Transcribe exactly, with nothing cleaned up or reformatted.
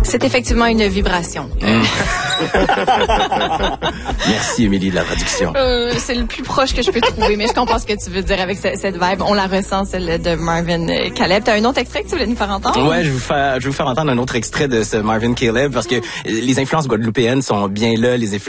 C'est effectivement une vibration. Mmh. Merci, Émilie, de la traduction. Euh, c'est le plus proche que je peux trouver, mais je comprends ce que tu veux dire avec ce, cette vibe. On la ressent, celle de Marvin Caleb. T'as un autre extrait que tu voulais nous faire entendre? Ouais, je vais vous faire, je vais vous faire entendre un autre extrait de ce Marvin Caleb parce que les influences guadeloupéennes sont bien là, les influences